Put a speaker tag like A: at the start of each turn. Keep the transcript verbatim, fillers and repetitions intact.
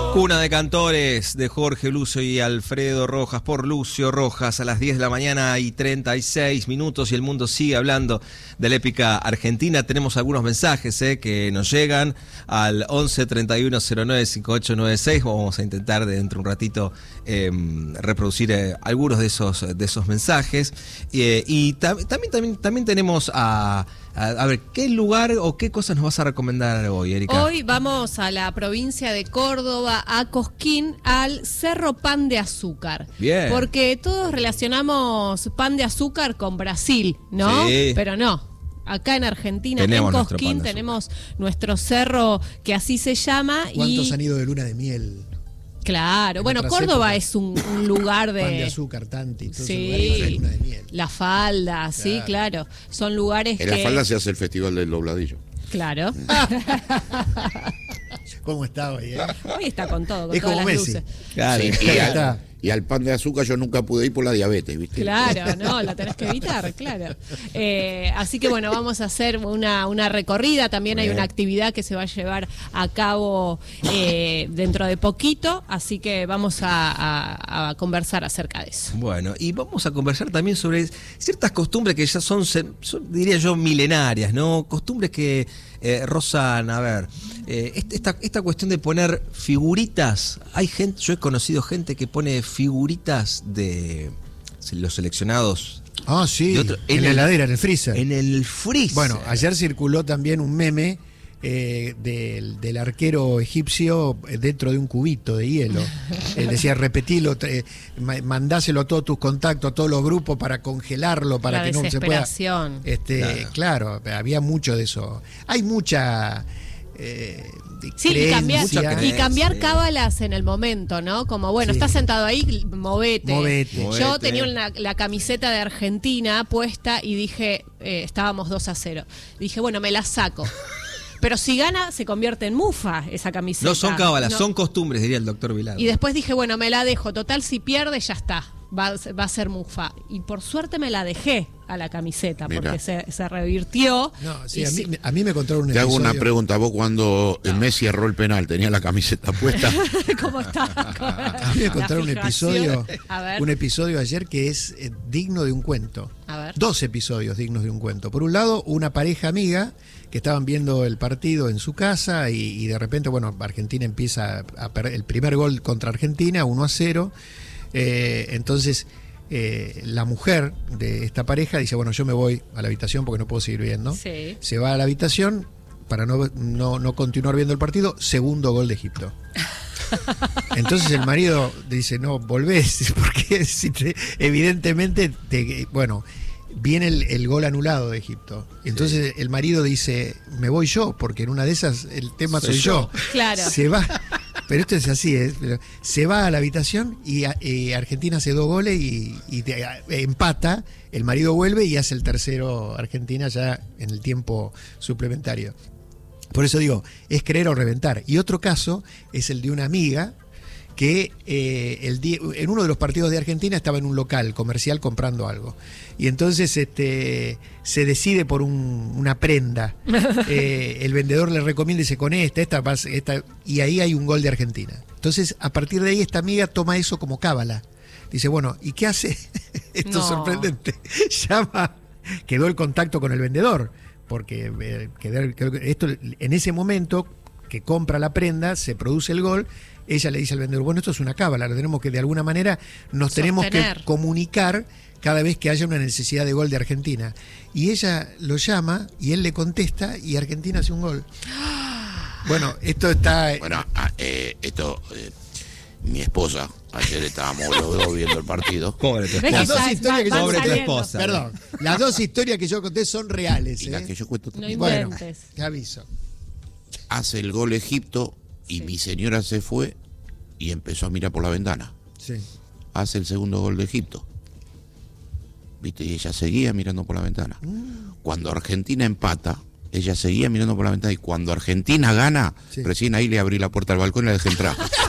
A: Cuna de Cantores de Jorge Lucio y Alfredo Rojas por Lucio Rojas a las diez de la mañana y treinta y seis minutos y el mundo sigue hablando de la épica argentina. Tenemos algunos mensajes eh, que nos llegan al once treinta y uno cero nueve cincuenta y ocho noventa y seis. Vamos a intentar de dentro de un ratito eh, reproducir eh, algunos de esos, de esos mensajes. Eh, y tam- también, también, también tenemos a... A, a ver, ¿qué lugar o qué cosas nos vas a recomendar hoy, Erika?
B: Hoy vamos a la provincia de Córdoba, a Cosquín, al Cerro Pan de Azúcar.
A: Bien.
B: Porque todos relacionamos pan de azúcar con Brasil, ¿no?
A: Sí.
B: Pero no. Acá en Argentina,
A: Tenemos
B: en
A: nuestro pan
B: Cosquín,
A: de
B: tenemos nuestro cerro que así se llama.
C: ¿Cuántos
B: y...
C: han ido de luna de miel?
B: Claro,
C: En
B: bueno,
C: otras
B: Córdoba
C: épocas.
B: es un, un lugar de...
C: Pan de azúcar, Tanti, todos
B: Sí.
C: esos lugares de luna de miel.
B: La Falda, sí, claro. Son lugares
D: En
B: que...
D: la falda se hace el festival del dobladillo.
B: Claro.
C: ¿Cómo está hoy? Eh?
B: Hoy está con todo, con
C: Es
B: todas
C: como
B: las
C: Messi.
B: luces.
A: Claro.
D: Sí, y,
C: Ahí
D: al,
C: está.
D: y al pan de azúcar yo nunca pude ir por la diabetes, ¿viste?
B: Claro, no, la tenés que evitar, claro. Eh, así que bueno, vamos a hacer una, una recorrida. También hay
D: Bien.
B: una actividad que se va a llevar a cabo eh, dentro de poquito, así que vamos a, a, a conversar acerca de eso.
A: Bueno, y vamos a conversar también sobre ciertas costumbres que ya son, son diría yo, milenarias, ¿no? Costumbres que eh, rozan, a ver, eh, esta, esta cuestión de poner figuritas. Hay gente, yo he conocido gente que pone figuritas de los seleccionados.
C: Ah, sí,
A: de otro-
C: en, la
A: el-
C: heladera, en el freezer.
A: En el freezer.
C: Bueno, ayer circuló también un meme eh, del, del arquero egipcio dentro de un cubito de hielo. Eh, decía, repetilo, eh, ma- mandáselo a todos tus contactos, a todos los grupos para congelarlo, para
B: La
C: que no se pueda...
B: desesperación.
C: Este, claro. había mucho de eso. Hay mucha... Eh, de
B: Sí, y cambiar,
C: creencia.
A: Mucha
B: y
A: creencia.
B: cambiar
A: Sí.
B: cábalas en el momento, ¿no? Como, bueno,
C: Sí.
B: estás sentado ahí, movete.
C: Movete.
B: Yo
A: Movete.
B: tenía una- la camiseta de Argentina puesta y dije, eh, estábamos dos a cero. Dije, bueno, me la saco. Pero si gana, se convierte en mufa esa camiseta.
A: no son cábalas,
B: No.
A: son costumbres, diría el doctor Vilar.
B: Y después dije, bueno, me la dejo. Total, si pierde, ya está. Va, va a ser mufa. Y por suerte me la dejé a la camiseta,
D: Mirá.
B: porque se, se revirtió.
C: No, sí,
B: Y
C: a, mí,
B: sí.
C: a mí me contaron un
D: Te hago
C: episodio...
D: una pregunta. Vos cuando el Messi erró el penal, ¿tenía la camiseta puesta?
B: ¿Cómo está?
C: A mí me
B: La
C: contaron un
B: fijación.
C: episodio,
B: A ver.
C: un episodio ayer que es eh, digno de un cuento.
B: A ver.
C: Dos episodios dignos de un cuento. Por un lado, una pareja amiga que estaban viendo el partido en su casa y, y de repente, bueno, Argentina empieza a perder el primer gol contra Argentina, uno a cero. Eh, entonces, eh, la mujer de esta pareja dice, bueno, yo me voy a la habitación porque no puedo seguir viendo.
B: Sí.
C: Se va a la habitación para no, no, no continuar viendo el partido. Segundo gol de Egipto. Entonces el marido dice, no, volvés, porque si te- evidentemente, te- bueno, viene el, el gol anulado de Egipto. Entonces el marido dice, me voy yo, porque en una de esas el tema soy,
A: Soy
C: yo.
A: yo.
B: Claro.
C: Se va, pero esto es así, ¿eh? Pero se va a la habitación y a- eh, Argentina hace dos goles y, y te- eh, empata, el marido vuelve y hace el tercero Argentina ya en el tiempo suplementario. Por eso digo, es creer o reventar. Y otro caso es el de una amiga que eh, el día, en uno de los partidos de Argentina estaba en un local comercial comprando algo. Y entonces este, se decide por un- una prenda. Eh, el vendedor le recomienda y dice, con esta, esta, vas- esta, y ahí hay un gol de Argentina. Entonces, a partir de ahí, esta amiga toma eso como cábala. Dice, bueno, ¿y qué hace? Esto
B: No.
C: es sorprendente. Llama, quedó el contacto con el vendedor. Porque eh, quedó- quedó- esto en ese momento que compra la prenda, se produce el gol, ella le dice al vendedor, bueno, esto es una cábala, lo tenemos que de alguna manera nos tenemos que
B: Sostener.
C: comunicar cada vez que haya una necesidad de gol de Argentina. Y ella lo llama y él le contesta y Argentina hace un gol. Bueno, esto está...
D: Bueno, ah, eh, esto, eh, mi esposa, ayer estábamos los dos viendo el partido.
A: Pobre tu
B: ¿Ves que
C: Las
A: esposa.
C: dos
B: ya
C: historias que
B: van
C: yo
A: Pobre tu
C: conté,
B: saliendo?
A: esposa.
C: perdón, las dos historias que yo conté son reales.
D: Y la
C: ¿eh?
D: que yo cuento
B: No
D: también.
C: Bueno,
B: inventes.
C: te aviso.
D: Hace el gol Egipto y
B: Sí.
D: mi señora se fue y empezó a mirar por la ventana.
C: Sí.
D: Hace el segundo gol de Egipto. ¿Viste? Y ella seguía mirando por la ventana. Cuando Argentina empata, ella seguía mirando por la ventana. Y cuando Argentina gana,
C: Sí.
D: recién ahí le abrí la puerta al balcón y la dejé entrar.